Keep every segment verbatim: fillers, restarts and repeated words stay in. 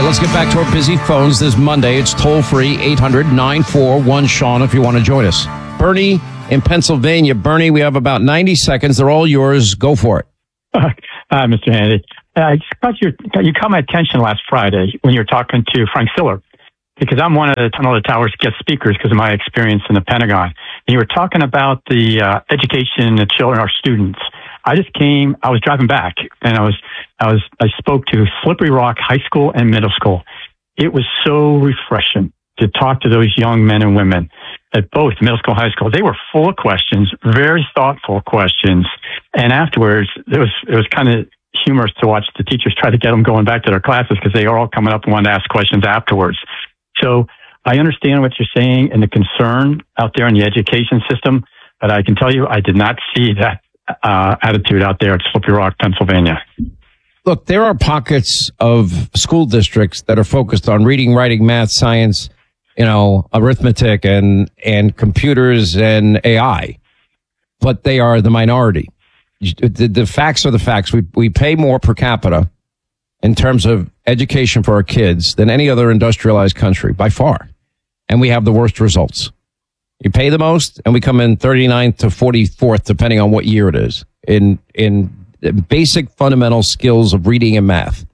let's get back to our busy phones this Monday. It's toll-free, eight hundred nine four one Sean if you want to join us. Bernie in Pennsylvania. Bernie, we have about ninety seconds. They're all yours. Go for it. Uh, uh, Mister Hannity, I just got your, you caught my attention last Friday when you were talking to Frank Siller, because I'm one of the Tunnel to Towers guest speakers because of my experience in the Pentagon. And you were talking about the uh, education of children, our students. I just came, I was driving back and I was, I was, I spoke to Slippery Rock High School and Middle School. It was so refreshing to talk to those young men and women at both middle school and high school. They were full of questions, very thoughtful questions. And afterwards, it was, it was kind of humorous to watch the teachers try to get them going back to their classes because they are all coming up and wanted to ask questions afterwards. So I understand what you're saying and the concern out there in the education system, but I can tell you I did not see that uh, attitude out there at Slippery Rock, Pennsylvania. Look, there are pockets of school districts that are focused on reading, writing, math, science, you know, arithmetic and, and computers and A I, but they are the minority. The, the facts are the facts. We, we pay more per capita in terms of education for our kids than any other industrialized country by far. And we have the worst results. You pay the most and we come in thirty-ninth to forty-fourth, depending on what year it is, in, in basic fundamental skills of reading and math.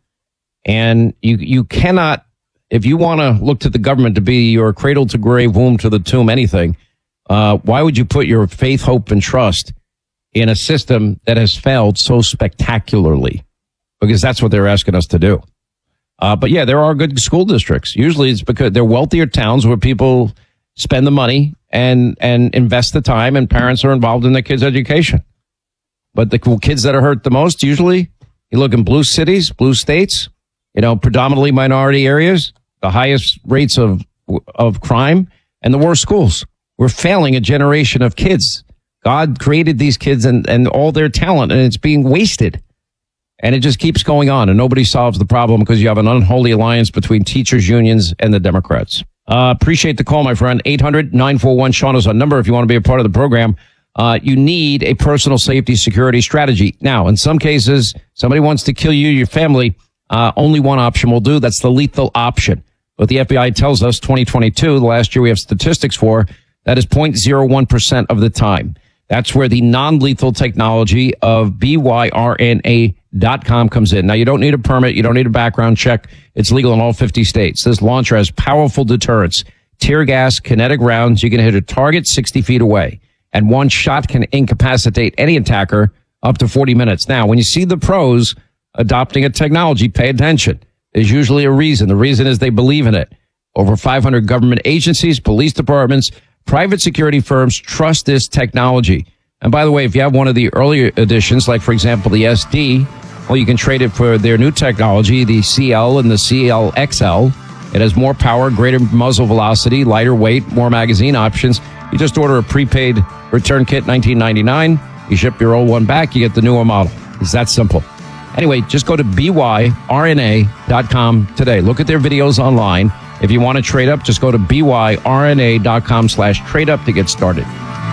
And you, you cannot, if you want to look to the government to be your cradle to grave, womb to the tomb, anything, uh, why would you put your faith, hope, and trust in a system that has failed so spectacularly? Because that's what they're asking us to do. Uh, but yeah, there are good school districts. Usually it's because they're wealthier towns where people spend the money and, and invest the time and parents are involved in their kids' education. But the kids that are hurt the most, usually you look in blue cities, blue states, you know, predominantly minority areas, the highest rates of, of crime and the worst schools. We're failing a generation of kids. God created these kids and, and all their talent, and it's being wasted. And it just keeps going on, and nobody solves the problem because you have an unholy alliance between teachers' unions and the Democrats. Uh, appreciate the call, my friend. eight hundred nine four one Sean is our number if you want to be a part of the program. Uh, you need a personal safety security strategy. Now, in some cases, somebody wants to kill you, your family. Uh, only one option will do. That's the lethal option. But the F B I tells us twenty twenty-two, the last year we have statistics for, that is zero point zero one percent of the time. That's where the non-lethal technology of B Y R N A dot com comes in. Now, you don't need a permit. You don't need a background check. It's legal in all fifty states. This launcher has powerful deterrents, tear gas, kinetic rounds. You can hit a target sixty feet away, and one shot can incapacitate any attacker up to forty minutes. Now, when you see the pros adopting a technology, pay attention. There's usually a reason. The reason is they believe in it. Over five hundred government agencies, police departments, private security firms trust this technology. And by the way, if you have one of the earlier editions, like, for example, the S D, well, you can trade it for their new technology, the C L and the C L X L. It has more power, greater muzzle velocity, lighter weight, more magazine options. You just order a prepaid return kit, nineteen ninety-nine. You ship your old one back, you get the newer model. It's that simple. Anyway, just go to B Y R N A dot com today. Look at their videos online. If you want to trade up, just go to B Y R N A dot com slash trade up to get started.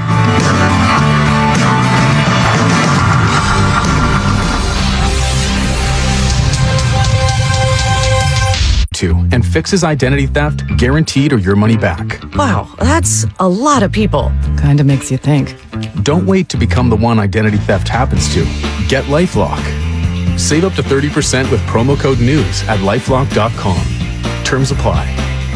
And fixes identity theft, guaranteed or your money back. Wow, that's a lot of people. Kinda makes you think. Don't wait to become the one identity theft happens to. Get LifeLock. Save up to thirty percent with promo code NEWS at lifelock dot com. Terms apply.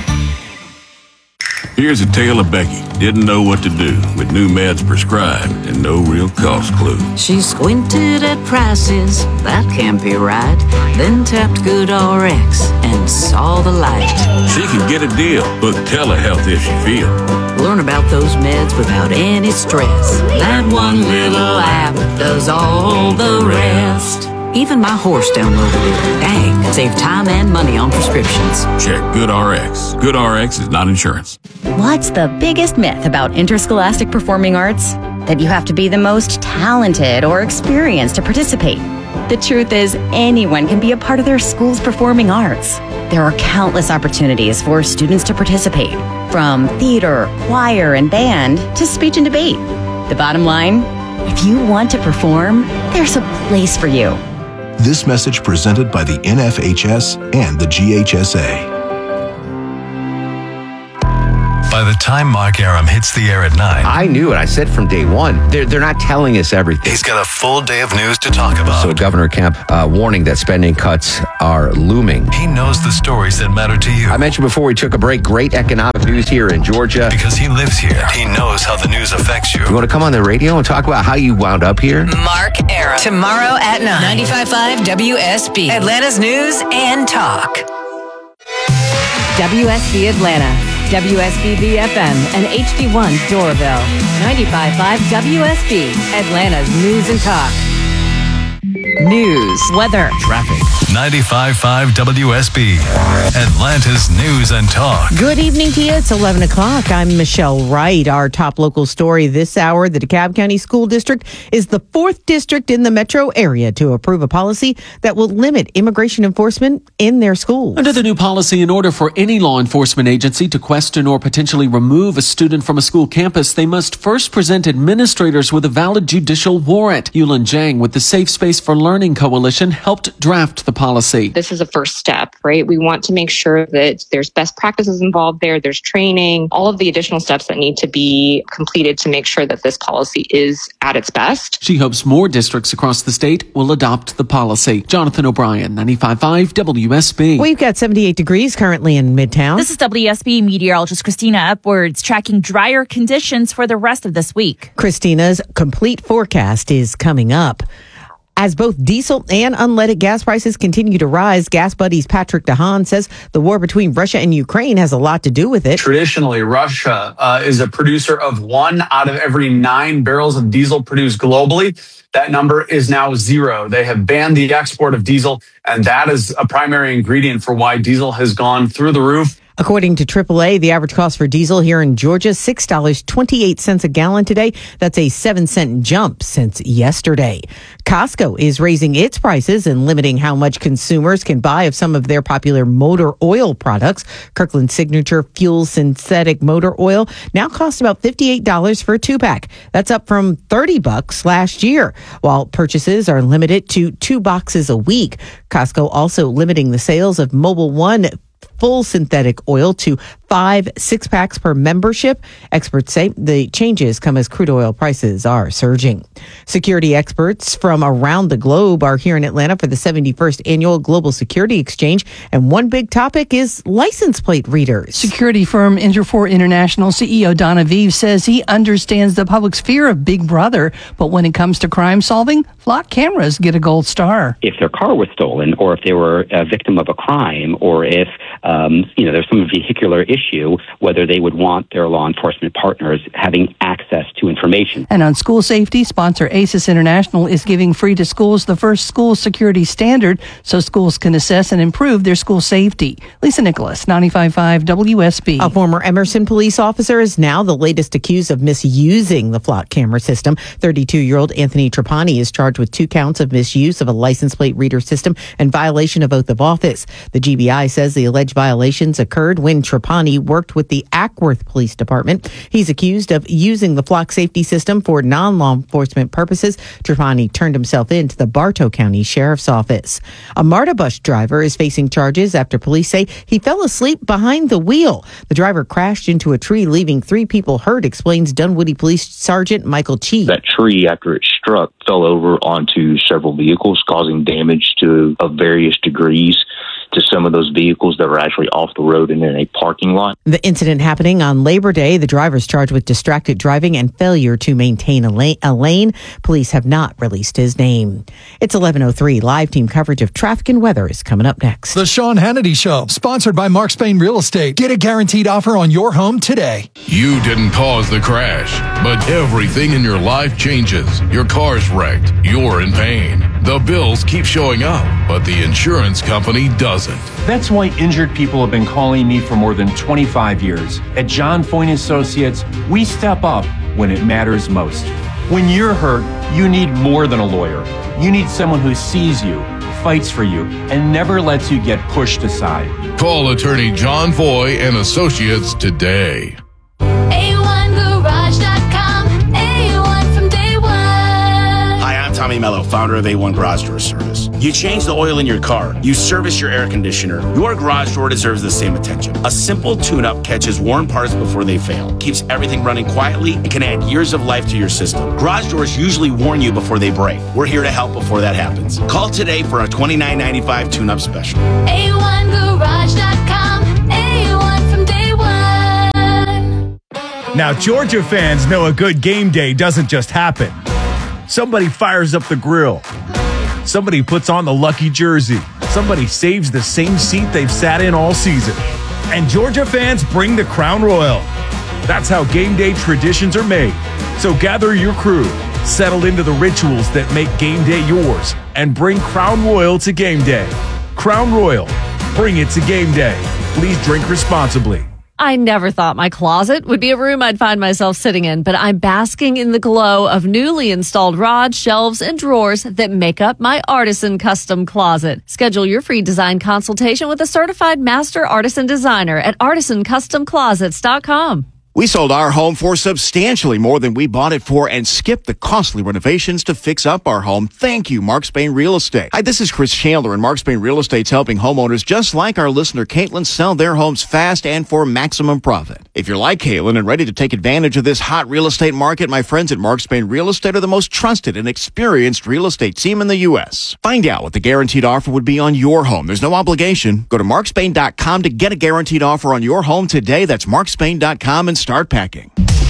Here's a tale of Becky. Didn't know what to do with new meds prescribed and no real cost clue. She squinted at prices, that can't be right. Then tapped GoodRx and saw the light. She can get a deal. Book telehealth if she feels. Learn about those meds without any stress. That one little app does all the rest. Even my horse downloaded it. Dang, save time and money on prescriptions. Check GoodRx. GoodRx is not insurance. What's the biggest myth about interscholastic performing arts? That you have to be the most talented or experienced to participate. The truth is, anyone can be a part of their school's performing arts. There are countless opportunities for students to participate, from theater, choir, and band to speech and debate. The bottom line, if you want to perform, there's a place for you. This message presented by the N F H S and the G H S A. By the time Mark Arum hits the air at nine, I knew it. I said from day one, they're, they're not telling us everything. He's got a full day of news to talk about. So Governor Kemp uh, warning that spending cuts are looming. He knows the stories that matter to you. I mentioned before we took a break, great economic news here in Georgia. Because he lives here. He knows how the news affects you. You want to come on the radio and talk about how you wound up here? Mark Arum. Tomorrow at nine. ninety-five point five W S B. Atlanta's News and Talk. W S B Atlanta, W S B B F M, and H D one Doraville. ninety-five point five W S B, Atlanta's News and Talk. News, weather, traffic. ninety-five point five W S B, Atlanta's News and Talk. Good evening to you. It's eleven o'clock. I'm Michelle Wright. Our top local story this hour, the DeKalb County School District is the fourth district in the metro area to approve a policy that will limit immigration enforcement in their schools. Under the new policy, in order for any law enforcement agency to question or potentially remove a student from a school campus, they must first present administrators with a valid judicial warrant. Yulin Zhang with the Safe Space for Learning Coalition helped draft the policy. This is a first step, right? We want to make sure that there's best practices involved there, there's training, all of the additional steps that need to be completed to make sure that this policy is at its best. She hopes more districts across the state will adopt the policy. Jonathan O'Brien, ninety-five point five W S B. We've got seventy-eight degrees currently in Midtown. This is W S B meteorologist Christina Upwards tracking drier conditions for the rest of this week. Christina's complete forecast is coming up. As both diesel and unleaded gas prices continue to rise, Gas Buddy's Patrick DeHaan says the war between Russia and Ukraine has a lot to do with it. Traditionally, Russia uh, is a producer of one out of every nine barrels of diesel produced globally. That number is now zero. They have banned the export of diesel, and that is a primary ingredient for why diesel has gone through the roof. According to triple A, the average cost for diesel here in Georgia, six dollars and twenty-eight cents a gallon today. That's a seven cent jump since yesterday. Costco is raising its prices and limiting how much consumers can buy of some of their popular motor oil products. Kirkland Signature Fuel Synthetic Motor Oil now costs about fifty-eight dollars for a two-pack. That's up from thirty bucks last year, while purchases are limited to two boxes a week. Costco also limiting the sales of Mobil One full synthetic oil to five six packs per membership. Experts say the changes come as crude oil prices are surging. Security experts from around the globe are here in Atlanta for the seventy-first annual Global Security Exchange, and one big topic is license plate readers. Security firm Interfor International C E O Don Aviv says he understands the public's fear of Big Brother, but when it comes to crime solving, flock cameras get a gold star. If their car was stolen, or if they were a victim of a crime, or if um, you know there's some vehicular issue, whether they would want their law enforcement partners having access to information. And on school safety, sponsor ACES International is giving free to schools the first school security standard so schools can assess and improve their school safety. Lisa Nicholas, ninety-five point five W S B. A former Emerson police officer is now the latest accused of misusing the flock camera system. thirty-two-year-old Anthony Trapani is charged with two counts of misuse of a license plate reader system and violation of oath of office. The G B I says the alleged violations occurred when Trapani worked with the Ackworth Police Department. He's accused of using the flock safety system for non-law enforcement purposes. Trapani turned himself in to the Bartow County Sheriff's Office. A MARTA bus driver is facing charges after police say he fell asleep behind the wheel. The driver crashed into a tree, leaving three people hurt, explains Dunwoody Police Sergeant Michael Chee. That tree, after it struck, fell over onto several vehicles, causing damage to of various degrees to some of those vehicles that were actually off the road and in a parking lot. The incident happening on Labor Day. The driver is charged with distracted driving and failure to maintain a lane. A lane. Police have not released his name. It's eleven oh three. Live team coverage of traffic and weather is coming up next. The Sean Hannity Show, sponsored by Mark Spain Real Estate. Get a guaranteed offer on your home today. You didn't cause the crash, but everything in your life changes. Your car's wrecked. You're in pain. The bills keep showing up, but the insurance company doesn't. That's why injured people have been calling me for more than twenty-five years. At John Foyne Associates, we step up when it matters most. When you're hurt, you need more than a lawyer. You need someone who sees you, fights for you, and never lets you get pushed aside. Call attorney John Foy and Associates today. A one garage dot com, A one from day one. Hi, I'm Tommy Tommy Mello, founder of A one Garage Door Service. You change the oil in your car, you service your air conditioner, your garage door deserves the same attention. A simple tune-up catches worn parts before they fail, keeps everything running quietly, and can add years of life to your system. Garage doors usually warn you before they break. We're here to help before that happens. Call today for a twenty-nine ninety-five tune-up special. A one garage dot com, A one from day one. Now, Georgia fans know a good game day doesn't just happen. Somebody fires up the grill. Somebody puts on the lucky jersey. Somebody saves the same seat they've sat in all season. And Georgia fans bring the Crown Royal. That's how game day traditions are made. So gather your crew, settle into the rituals that make game day yours, and bring Crown Royal to game day. Crown Royal, bring it to game day. Please drink responsibly. I never thought my closet would be a room I'd find myself sitting in, but I'm basking in the glow of newly installed rods, shelves, and drawers that make up my Artisan Custom Closet. Schedule your free design consultation with a certified master artisan designer at artisan custom closets dot com. We sold our home for substantially more than we bought it for and skipped the costly renovations to fix up our home. Thank you, Mark Spain Real Estate. Hi, this is Chris Chandler, and Mark Spain Real Estate's helping homeowners just like our listener Caitlin sell their homes fast and for maximum profit. If you're like Caitlin and ready to take advantage of this hot real estate market, my friends at Mark Spain Real Estate are the most trusted and experienced real estate team in the U S. Find out what the guaranteed offer would be on your home. There's no obligation. Go to mark spain dot com to get a guaranteed offer on your home today. That's mark spain dot com and start packing.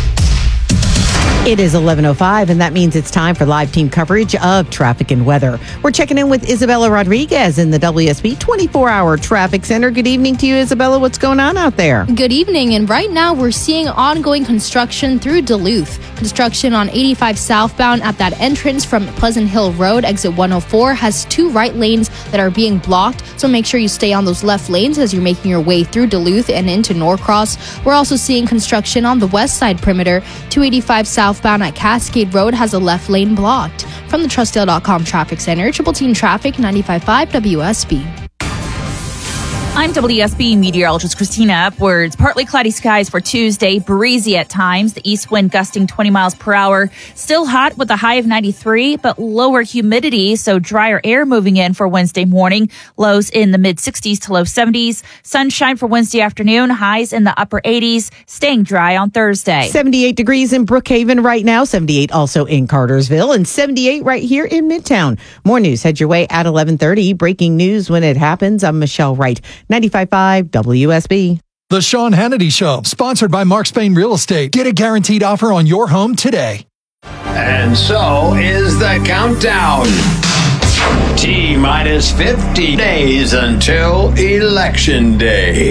It is eleven oh five, and that means it's time for live team coverage of traffic and weather. We're checking in with Isabella Rodriguez in the W S B twenty-four hour Traffic Center. Good evening to you, Isabella. What's going on out there? Good evening, and right now we're seeing ongoing construction through Duluth. Construction on eighty-five southbound at that entrance from Pleasant Hill Road, exit one oh four, has two right lanes that are being blocked, so make sure you stay on those left lanes as you're making your way through Duluth and into Norcross. We're also seeing construction on the west side perimeter. two eighty-five southbound at Cascade Road has a left lane blocked. From the Trustdale dot com Traffic Center, Triple Team Traffic, ninety-five point five W S B. I'm W S B meteorologist Christina Upwards. Partly cloudy skies for Tuesday, breezy at times. The east wind gusting twenty miles per hour. Still hot with a high of ninety-three, but lower humidity, so drier air moving in for Wednesday morning. Lows in the mid sixties to low seventies. Sunshine for Wednesday afternoon. Highs in the upper eighties. Staying dry on Thursday. seventy-eight degrees in Brookhaven right now. seventy-eight also in Cartersville, and seventy-eight right here in Midtown. More news head your way at eleven thirty. Breaking news when it happens. I'm Michelle Wright. ninety-five point five W S B. The Sean Hannity Show, sponsored by Mark Spain Real Estate. Get a guaranteed offer on your home today. And so is the countdown. T minus fifty days until Election Day.